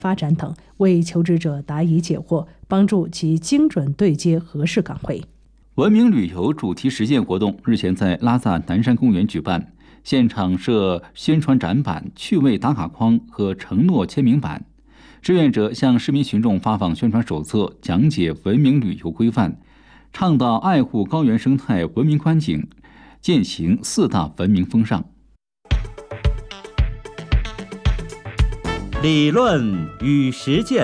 发展等，为求职者答疑解惑，帮助其精准对接合适岗位。 文明旅游主题实践活动日前在拉萨南山公园举办，现场设宣传展板、趣味打卡框和承诺签名板。志愿者向市民群众发放宣传手册，讲解文明旅游规范，倡导爱护高原生态文明观景，践行4大文明风尚。 理论与实践。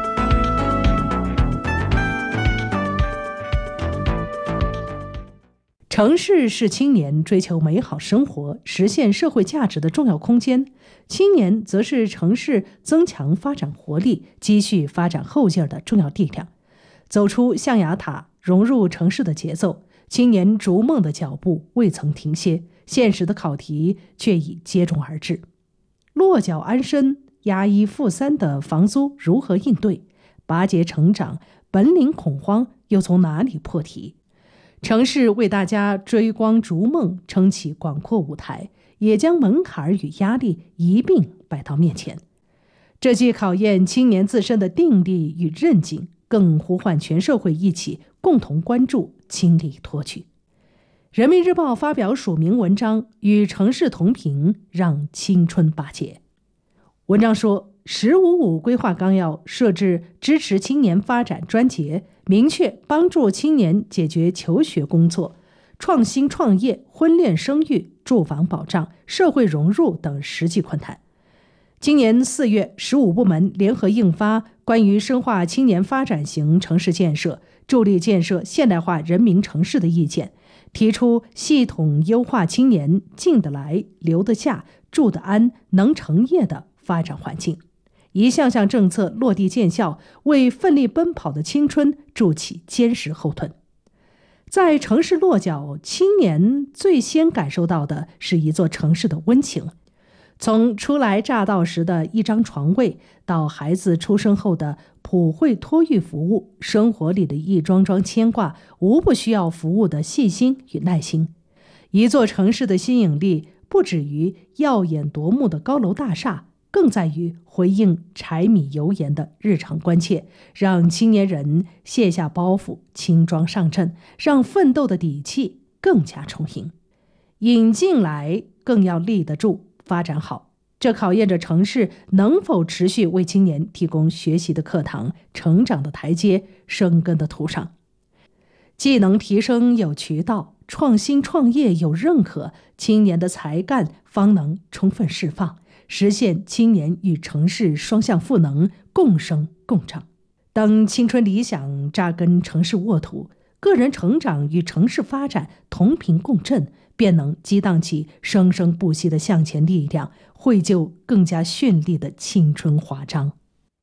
城市是青年追求美好生活、实现社会价值的重要空间，青年则是城市增强发展活力、积蓄发展后劲的重要力量。走出象牙塔，融入城市的节奏，青年逐梦的脚步未曾停歇，现实的考题却已接踵而至。落脚安身，押一付三的房租如何应对？拔节成长，本领恐慌又从哪里破题？城市为大家追光逐梦撑起广阔舞台，也将门槛与压力一并摆到面前。这既考验青年自身的定力与韧劲，更呼唤全社会一起共同关注，倾力托举。人民日报发表署名文章，与城市同频，让青春拔节。文章说，“15+5”规划纲要设置支持青年发展专节，明确帮助青年解决求学工作、创新创业、婚恋生育、住房保障、社会融入等实际困难。今年4月，15部门联合印发关于深化青年发展型城市建设、助力建设现代化人民城市的意见，提出系统优化青年进得来、留得下、住得安、能成业的发展环境，一项项政策落地见效，为奋力奔跑的青春筑起坚实后盾。在城市落脚，青年最先感受到的是一座城市的温情。从初来乍到时的一张床位，到孩子出生后的普惠托育服务，生活里的一桩桩牵挂，无不需要服务的细心与耐心。一座城市的吸引力，不止于耀眼夺目的高楼大厦，更在于回应柴米油盐的日常关切，让青年人卸下包袱，轻装上阵，让奋斗的底气更加充盈。引进来更要立得住，发展好，这考验着城市能否持续为青年提供学习的课堂、成长的台阶、生根的土壤。技能提升有渠道，创新创业有认可，青年的才干方能充分释放，实现青年与城市双向赋能，共生共长。当青春理想扎根城市沃土，个人成长与城市发展同频共振，便能激荡起生生不息的向前力量，绘就更加绚丽的青春华章。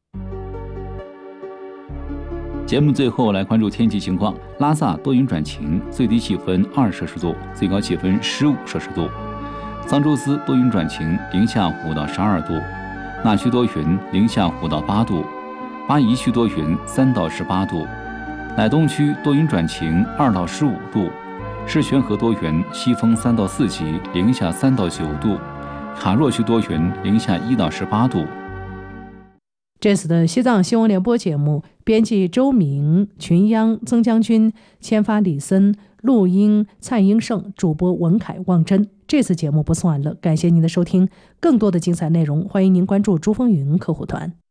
节目最后来关注天气情况。拉萨多云转晴，最低气温2摄氏度，最高气温15摄氏度。桑珠斯多云转晴，零下5到12度。纳须多云，零下5到8度。巴宜区多云3到18度。乃东区多云转晴2到15度。世泉河多云，西风3到4级，零下3到9度。卡若区多云，零下1到18度。 这次的西藏新闻联播节目，编辑周明、群央、曾将军，签发李森，录音蔡英胜，主播文凯、望真。这次节目播送完了，感谢您的收听。更多的精彩内容，欢迎您关注珠峰云客户端。